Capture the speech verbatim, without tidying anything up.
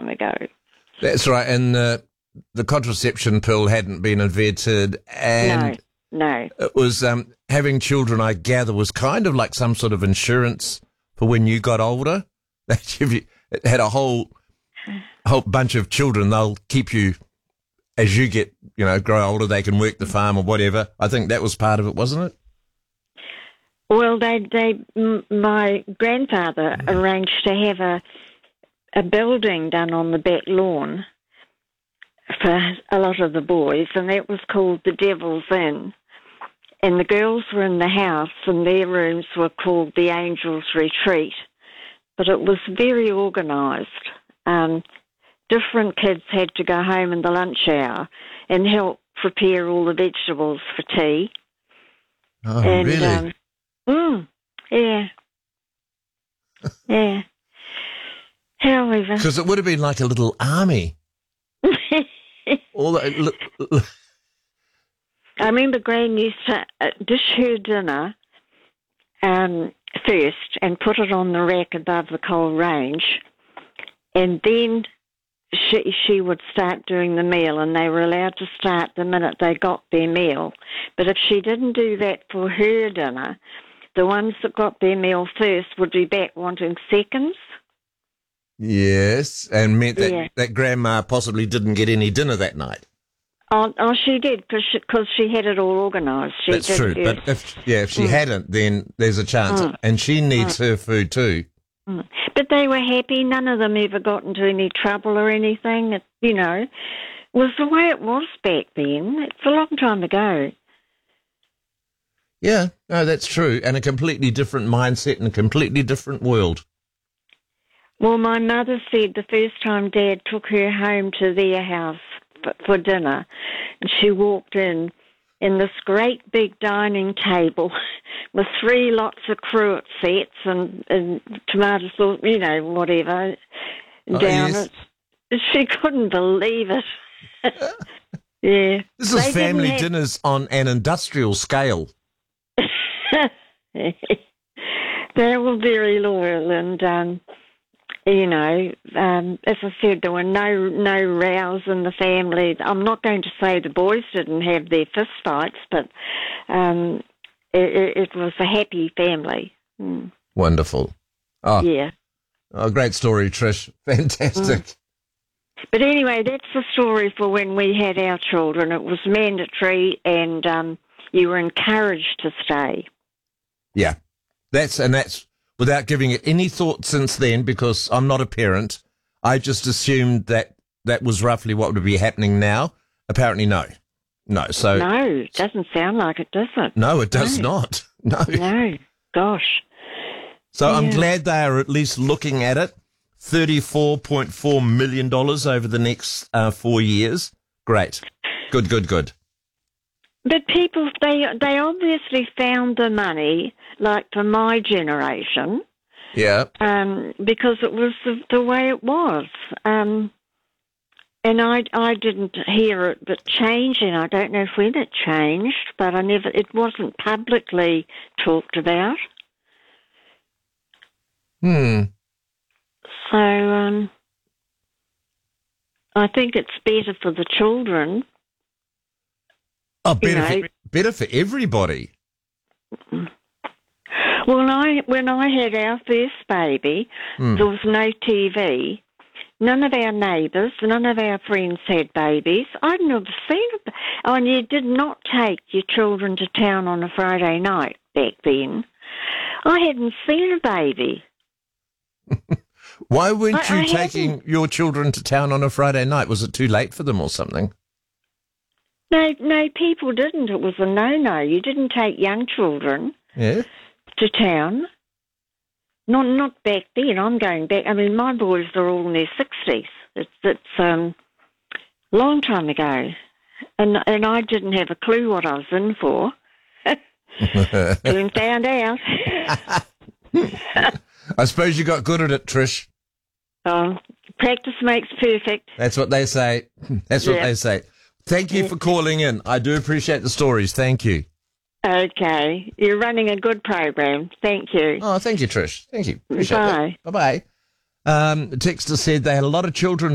time ago. That's right, and uh, the contraception pill hadn't been invented, and no, no. it was um, having children, I gather, was kind of like some sort of insurance for when you got older. That if you had a whole whole bunch of children, they'll keep you as you get, you know, grow older. They can work the farm or whatever. I think that was part of it, wasn't it? Well, they, they, m- my grandfather arranged to have a a building done on the back lawn for a lot of the boys, and that was called the Devil's Inn. And the girls were in the house, and their rooms were called the Angel's Retreat. But it was very organised. Um, different kids had to go home in the lunch hour and help prepare all the vegetables for tea. Oh, and, really? Um, mm, yeah. yeah. However. Because it would have been like a little army. All that, look, look. I remember Gran used to uh, dish her dinner um, first and put it on the rack above the coal range, and then she she would start doing the meal, and they were allowed to start the minute they got their meal. But if she didn't do that for her dinner, the ones that got their meal first would be back wanting seconds. Yes, and meant that, Yeah. that Grandma possibly didn't get any dinner that night. Oh, oh she did, because she, 'cause she had it all organised. She That's did true, her- but if yeah, if she Mm. hadn't, then there's a chance, Mm. and she needs her food too. Mm. But they were happy. None of them ever got into any trouble or anything. It, you know, was the way it was back then. It's a long time ago. Yeah, no, that's true, and a completely different mindset and a completely different world. Well, my mother said the first time Dad took her home to their house for, for dinner, and she walked in, in this great big dining table with three lots of cruet sets and, and tomato sauce, you know, whatever, Oh, down yes. it. She couldn't believe it. Yeah. This They is didn't family have- dinners on an industrial scale. They were very loyal, and um, you know, um, as I said, there were no no rows in the family. I'm not going to say the boys didn't have their fist fights, but um, it, it was a happy family. Mm. Wonderful. Oh, Yeah. oh, great story, Trish. Fantastic. Mm. But anyway, that's the story for when we had our children. It was mandatory, and um, you were encouraged to stay. Yeah, that's and that's without giving it any thought since then, because I'm not a parent. I just assumed that that was roughly what would be happening now. Apparently, no, no. So No, it doesn't sound like it, does it? no, it does No. not. No. No. Gosh. So I'm Yeah. glad they are at least looking at it. thirty-four point four million dollars over the next uh, four years. Great. Good, good, good. But people, they they obviously found the money, like for my generation, Yeah. um, because it was the, the way it was. Um, and I, I didn't hear it but changing. I don't know when it changed, but I never. It wasn't publicly talked about. Hmm. So um, I think it's better for the children. Oh, better, know. for, better for everybody. Well, I, when I had our first baby, Hmm. there was no T V. None of our neighbours, none of our friends had babies. I'd never seen a Oh, and you did not take your children to town on a Friday night back then. I hadn't seen a baby. Why weren't I- you I taking your children to town on a Friday night? Was it too late for them or something? No, no, people didn't. It was a no-no. You didn't take young children Yeah. to town. Not not back then. I'm going back. I mean, my boys are all in their sixties. It's it's um long time ago, and and I didn't have a clue what I was in for. Soon found out. I suppose you got good at it, Trish. Um, practice makes perfect. That's what they say. That's what Yeah. they say. Thank you for calling in. I do appreciate the stories. Thank you. Okay, you're running a good program. Thank you. Oh, thank you, Trish. Thank you. Appreciate Bye. that. Bye-bye. Um, the texter said they had a lot of children